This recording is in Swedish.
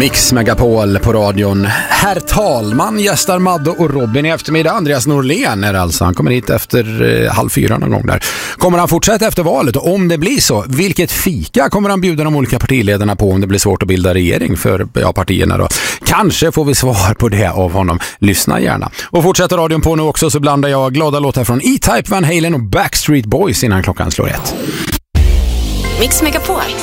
Mix Megapol på radion. Herr talman gästar Madde och Robin i eftermiddag. Andreas Norlén är alltså. Han kommer hit efter 3:30 någon gång där. Kommer han fortsätta efter valet? Och om det blir så, vilket fika kommer han bjuda de olika partiledarna på om det blir svårt att bilda regering för partierna då? Kanske får vi svar på det av honom. Lyssna gärna. Och fortsätter radion på nu också så blandar jag glada låtar från E-Type, Van Halen och Backstreet Boys innan klockan slår 1. Mix Megapol.